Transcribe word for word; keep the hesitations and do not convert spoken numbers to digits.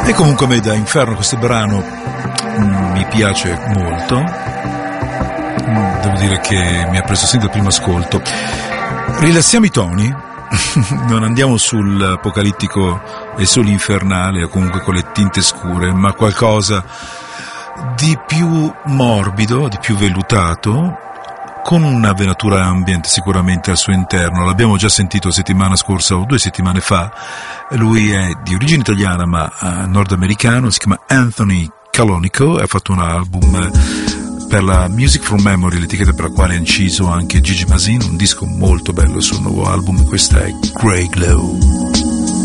E comunque a me da Inferno questo brano mm, mi piace molto, mm, devo dire che mi ha preso sempre il primo ascolto. Rilassiamo i toni, non andiamo sull'apocalittico e sull'infernale o comunque con le tinte scure, ma qualcosa di più morbido, di più vellutato, con una venatura ambient sicuramente al suo interno. L'abbiamo già sentito settimana scorsa o due settimane fa. Lui è di origine italiana ma uh, nordamericano, si chiama Anthony Calonico e ha fatto un album per la Music from Memory, l'etichetta per la quale ha inciso anche Gigi Masin, un disco molto bello sul nuovo album. Questo è Grey Glow.